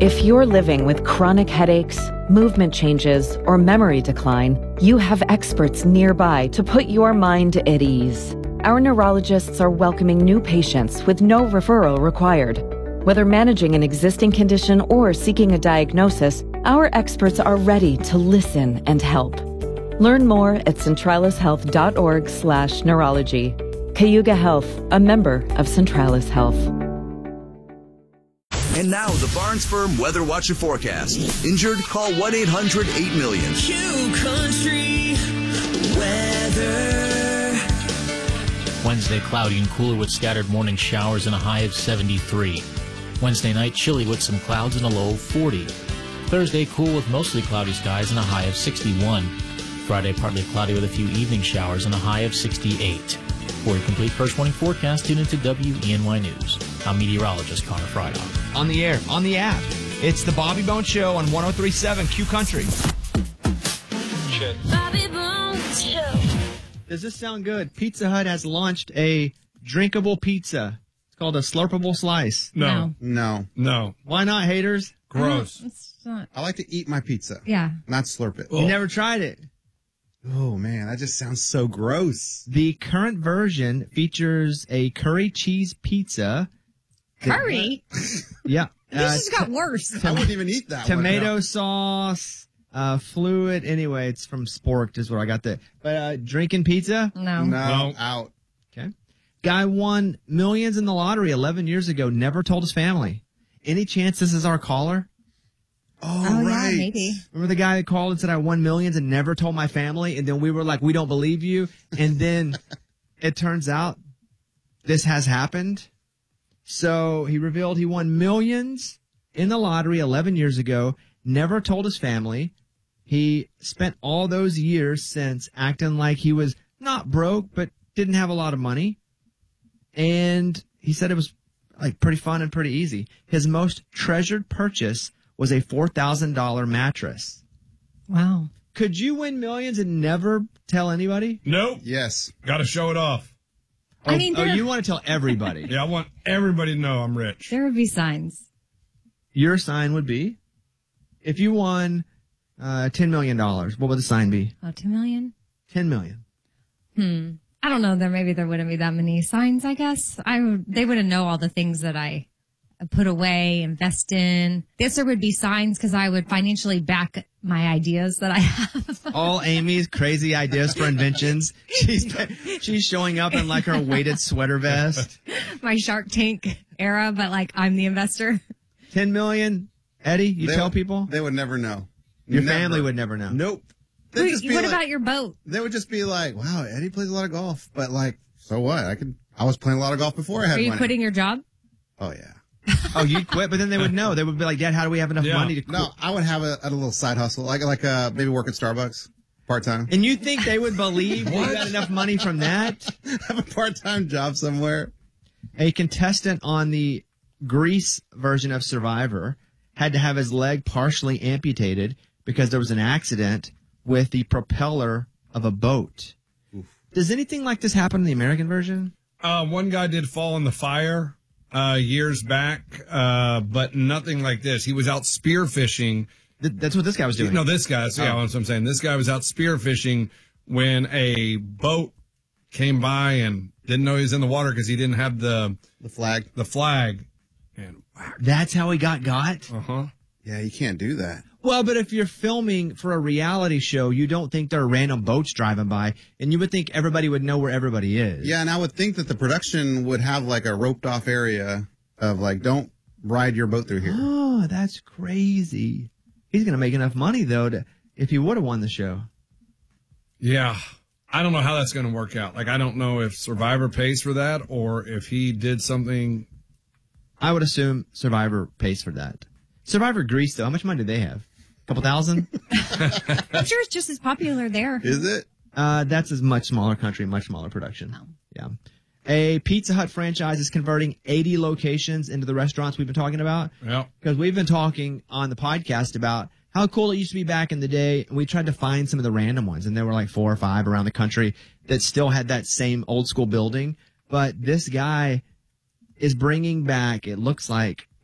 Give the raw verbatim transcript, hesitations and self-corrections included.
If you're living with chronic headaches, movement changes, or memory decline, you have experts nearby to put your mind at ease. Our neurologists are welcoming new patients with no referral required. Whether managing an existing condition or seeking a diagnosis, our experts are ready to listen and help. Learn more at centralishealth.org slash neurology. Cayuga Health, a member of Centralis Health. And now the Barnes Firm Weather Watch and Forecast. Injured? Call one eight hundred eight million. Q Country Weather. Wednesday, cloudy and cooler with scattered morning showers and a high of seventy-three. Wednesday night, chilly with some clouds and a low of forty. Thursday, cool with mostly cloudy skies and a high of sixty-one. Friday, partly cloudy with a few evening showers and a high of sixty-eight. For a complete first warning forecast, tune into W E N Y News. I'm meteorologist Connor Friedhoff. On the air, on the app. It's the Bobby Bones Show on one oh three point seven Q Country. Bobby Bones Show. Does this sound good? Pizza Hut has launched a drinkable pizza. It's called a slurpable slice. No. No. No. Why not, haters? Gross. It's not. I like to eat my pizza, Yeah. not slurp it. You never tried it. Oh, man, that just sounds so gross. The current version features a curry cheese pizza. Curry? Yeah. This uh, just got worse. I wouldn't even eat that tomato one. sauce, uh, fluid. Anyway, it's from Sporked is where I got that. But uh, drinking pizza? No. No, No. out. Okay. Guy won millions in the lottery eleven years ago, never told his family. Any chance this is our caller? Oh, Oh, right. yeah, maybe. Remember the guy that called and said I won millions and never told my family? And then we were like, we don't believe you. And then it turns out this has happened. So he revealed he won millions in the lottery eleven years ago, never told his family. He spent all those years since acting like he was not broke, but didn't have a lot of money. And he said it was like pretty fun and pretty easy. His most treasured purchase was a four thousand dollars mattress. Wow. Could you win millions and never tell anybody? Nope. Yes. Got to show it off. Oh, I mean, oh, there, you want to tell everybody. Yeah, I want everybody to know I'm rich. there would be signs. Your sign would be, if you won uh, ten million dollars, what would the sign be? Oh, two million? ten million dollars. Hmm. I don't know. There maybe there wouldn't be that many signs, I guess. I would, they wouldn't know all the things that I put away, invest in. I guess there would be signs because I would financially back my ideas that I have. All Amy's crazy ideas for inventions. She's she's showing up in like her weighted sweater vest. My Shark Tank era, but like I'm the investor. ten million dollars. Eddie, you They tell would- people? They would never know. Your Never. family would never know. Nope. They'd Wait, just be what like- about your boat? They would just be like, wow, Eddie plays a lot of golf. But like, so what? I could. I was playing a lot of golf before I had Are you money. quitting your job? Oh, yeah. Oh, you'd quit, but then they would know. They would be like, Dad, how do we have enough Yeah. money to quit? No, I would have a, a little side hustle. Like, like uh, maybe work at Starbucks part-time. And you think they would believe you got enough money from that? Have a part-time job somewhere. A contestant on the Greece version of Survivor had to have his leg partially amputated because there was an accident with the propeller of a boat. Oof. Does anything like this happen in the American version? Uh, one guy did fall in the fire uh, years back, uh, but nothing like this. He was out spearfishing. Th- that's what this guy was doing. No, this guy. So, yeah, Oh. that's what I'm saying. This guy was out spearfishing when a boat came by and didn't know he was in the water because he didn't have the The flag. the flag. And That's how he got got? uh huh. Yeah, you can't do that. Well, but if you're filming for a reality show, you don't think there are random boats driving by, and you would think everybody would know where everybody is. Yeah, and I would think that the production would have like a roped-off area of like, don't ride your boat through here. Oh, that's crazy. He's going to make enough money, though, to, if he would have won the show. Yeah. I don't know how that's going to work out. Like, I don't know if Survivor pays for that or if he did something. I would assume Survivor pays for that. Survivor Greece, though, how much money do they have? A couple thousand? I'm sure it's just as popular there. Is it? Uh, that's a much smaller country, much smaller production. Oh. Yeah. A Pizza Hut franchise is converting eighty locations into the restaurants we've been talking about. Yeah. Because we've been talking on the podcast about how cool it used to be back in the day. And we tried to find some of the random ones, and there were like four or five around the country that still had that same old school building. But this guy is bringing back, it looks like,